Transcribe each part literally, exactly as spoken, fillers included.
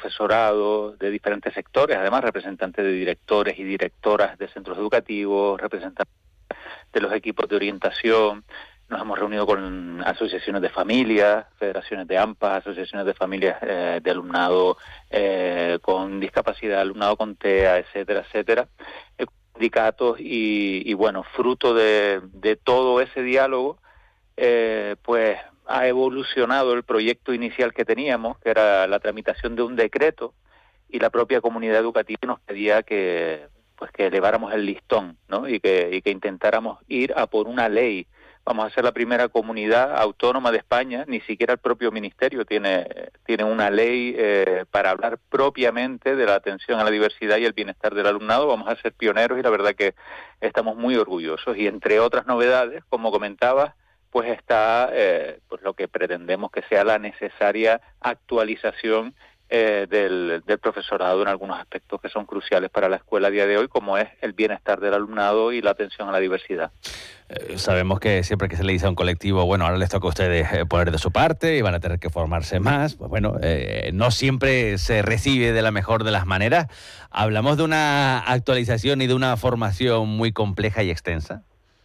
profesorado de diferentes sectores, además representantes de directores y directoras de centros educativos, representantes de los equipos de orientación. Nos hemos reunido con asociaciones de familias, federaciones de AMPA, asociaciones de familias eh, de alumnado eh, con discapacidad, alumnado con TEA, etcétera, etcétera, eh, sindicatos y, y bueno, fruto de, de todo ese diálogo, eh, pues ha evolucionado el proyecto inicial que teníamos, que era la tramitación de un decreto, y la propia comunidad educativa nos pedía que pues que eleváramos el listón, ¿no? Y que, y que intentáramos ir a por una ley. Vamos a ser la primera comunidad autónoma de España, ni siquiera el propio ministerio tiene, tiene una ley eh, para hablar propiamente de la atención a la diversidad y el bienestar del alumnado. Vamos a ser pioneros y la verdad que estamos muy orgullosos. Y entre otras novedades, como comentabas, pues está eh, pues lo que pretendemos que sea la necesaria actualización Eh, del, del profesorado en algunos aspectos que son cruciales para la escuela a día de hoy, como es el bienestar del alumnado y la atención a la diversidad. Eh, sabemos que siempre que se le dice a un colectivo, bueno, ahora les toca a ustedes eh, poner de su parte y van a tener que formarse más, pues bueno, eh, no siempre se recibe de la mejor de las maneras. ¿Hablamos de una actualización y de una formación muy compleja y extensa?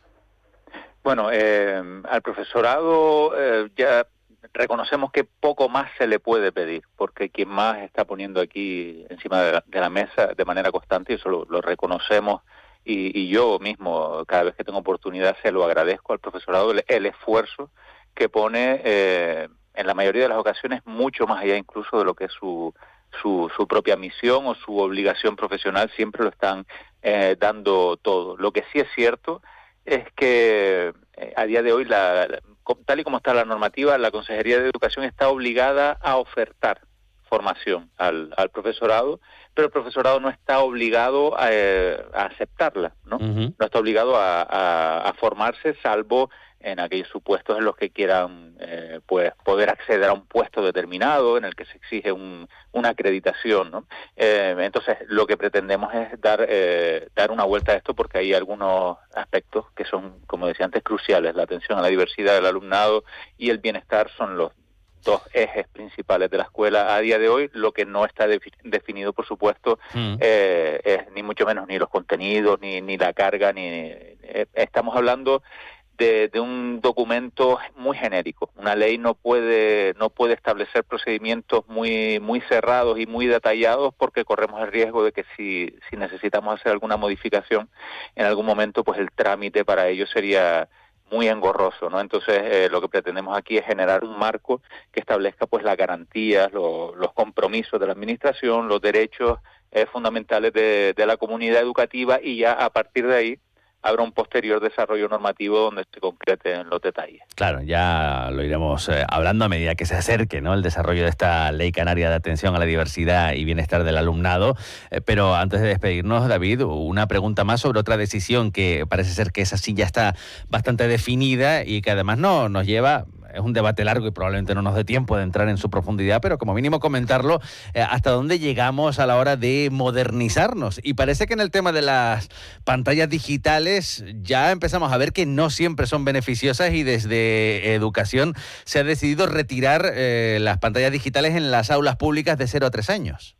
Bueno, eh, al profesorado eh, ya reconocemos que poco más se le puede pedir, porque quien más está poniendo aquí encima de la, de la mesa de manera constante, y eso lo, lo reconocemos, y, y yo mismo, cada vez que tengo oportunidad, se lo agradezco al profesorado, el, el esfuerzo que pone, eh, en la mayoría de las ocasiones, mucho más allá incluso de lo que es su, su, su propia misión o su obligación profesional, siempre lo están eh, dando todo. Lo que sí es cierto es que eh, a día de hoy, la, la, tal y como está la normativa, la Consejería de Educación está obligada a ofertar formación al, al profesorado, pero el profesorado no está obligado a, eh, a aceptarla, ¿no? Uh-huh. No está obligado a, a, a formarse, salvo en aquellos supuestos en los que quieran eh, pues poder acceder a un puesto determinado en el que se exige un, una acreditación, ¿no? Eh, entonces, lo que pretendemos es dar eh, dar una vuelta a esto, porque hay algunos aspectos que son, como decía antes, cruciales. La atención a la diversidad del alumnado y el bienestar son los dos ejes principales de la escuela a día de hoy. Lo que no está defi- definido, por supuesto, mm. eh, es ni mucho menos ni los contenidos, ni, ni la carga, ni eh, estamos hablando De, de un documento muy genérico. Una ley no puede no puede establecer procedimientos muy muy cerrados y muy detallados, porque corremos el riesgo de que si, si necesitamos hacer alguna modificación en algún momento, pues el trámite para ello sería muy engorroso, ¿no? Entonces, eh, lo que pretendemos aquí es generar un marco que establezca pues las garantías, lo, los compromisos de la administración, los derechos eh, fundamentales de, de la comunidad educativa, y ya a partir de ahí habrá un posterior desarrollo normativo donde se concreten los detalles. Claro, ya lo iremos eh, hablando a medida que se acerque, ¿no?, el desarrollo de esta Ley Canaria de Atención a la Diversidad y Bienestar del Alumnado. Eh, pero antes de despedirnos, David, una pregunta más sobre otra decisión que parece ser que esa sí ya está bastante definida y que además no nos lleva... Es un debate largo y probablemente no nos dé tiempo de entrar en su profundidad, pero como mínimo comentarlo, eh, hasta dónde llegamos a la hora de modernizarnos. Y parece que en el tema de las pantallas digitales ya empezamos a ver que no siempre son beneficiosas, y desde Educación se ha decidido retirar eh, las pantallas digitales en las aulas públicas de cero a tres años.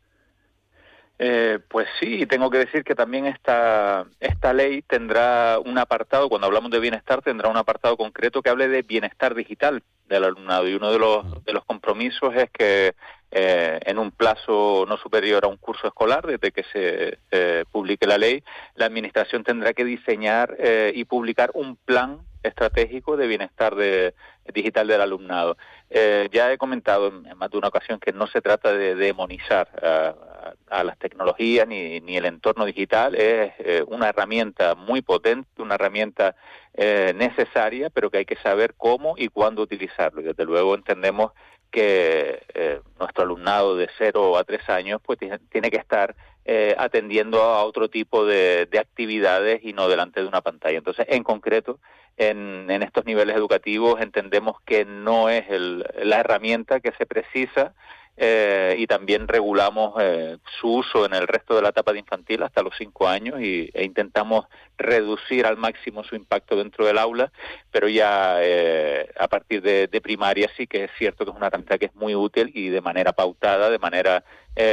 Eh, pues sí, tengo que decir que también esta, esta ley tendrá un apartado, cuando hablamos de bienestar, tendrá un apartado concreto que hable de bienestar digital del alumnado, y uno de los, de los compromisos es que eh, en un plazo no superior a un curso escolar, desde que se eh, publique la ley, la Administración tendrá que diseñar eh, y publicar un plan estratégico de bienestar de, digital del alumnado. Eh, ya he comentado en, en más de una ocasión que no se trata de demonizar a, a, a las tecnologías ni, ni el entorno digital. Es eh, una herramienta muy potente, una herramienta eh, necesaria, pero que hay que saber cómo y cuándo utilizarlo. Y desde luego entendemos que eh, nuestro alumnado de cero a tres años pues tiene que estar eh, atendiendo a otro tipo de, de actividades y no delante de una pantalla. Entonces, en concreto, en, en estos niveles educativos entendemos que no es el, la herramienta que se precisa, eh, y también regulamos eh, su uso en el resto de la etapa de infantil hasta los cinco años, y, e intentamos reducir al máximo su impacto dentro del aula, pero ya eh, a partir de, de primaria sí que es cierto que es una herramienta que es muy útil, y de manera pautada, de manera